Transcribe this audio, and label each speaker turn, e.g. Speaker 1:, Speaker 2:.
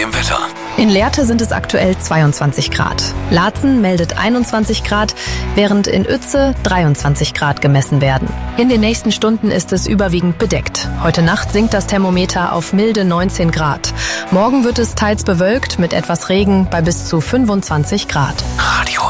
Speaker 1: dem Wetter.
Speaker 2: In Lehrte sind es aktuell 22 Grad. Laatzen meldet 21 Grad, während in Uetze 23 Grad gemessen werden. In den nächsten Stunden ist es überwiegend bedeckt. Heute Nacht sinkt das Thermometer auf milde 19 Grad. Morgen wird es teils bewölkt mit etwas Regen bei bis zu 25 Grad.
Speaker 1: Radio